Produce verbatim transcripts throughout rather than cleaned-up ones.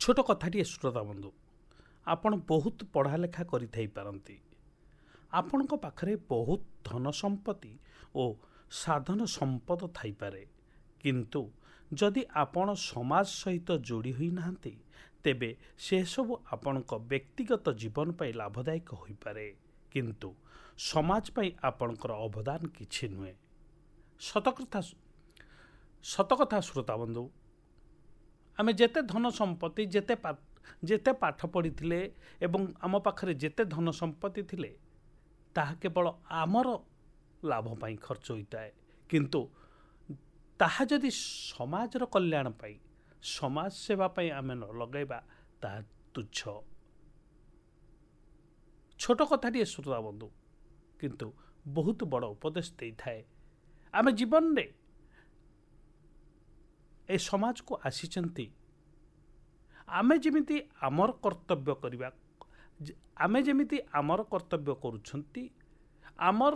छोट कथाटिए श्रोता बंधु आपण बहुत पढ़ा लेखा करती आपण पाखरे बहुत धन संपत्ति और साधन संपद थाईपारे किंतु जदि आपण समाज सहित जोड़ी हुई नाहंती तेबे से सब आपण व्यक्तिगत जीवन पर लाभदायक होई पारे किंतु समाज पर आपणकर अवदान किछि नुहे। सतकथा सतकथा श्रोता बंधु आमे जेते धन संपत्ति जेते पा, जेते पाठ पढ़ी एवं आम पाखरे जेते धन संपत्ति थिले ताहा केवल आमर लाभ पाई खर्च होता है किंतु ताहा जदि समाजर कल्याण पाई समाज सेवा पाई आमे न लगेबा ताहा तुच्छ। छोट कथाटिए श्रोता बंधु किंतु बहुत बड़ उपदेश दे थाए। आमे जीवन रे ए समाज को आसीचंती आमे जेमिति आमर कर्तव्य करिबा आमे जेमिति आमर कर्तव्य करूछंती आमर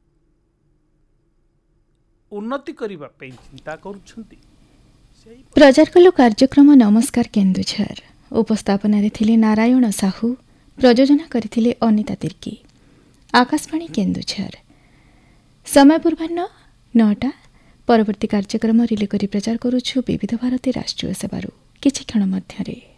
उन्नति करिबा पे चिंता करूछंती। प्रजारकलो कार्यक्रम नमस्कार केन्दुझर उपस्थापन थिले नारायण साहू प्रयोजना करथिले अनिता तिर्की। आकाशवाणी केन्दुझर समय पूर्वाह्न नौटा परवर्ती कार्यक्रम रिले करी प्रचार करूछु विविध भारती राष्ट्रीय सेवारू किछि क्षण मध्यरे।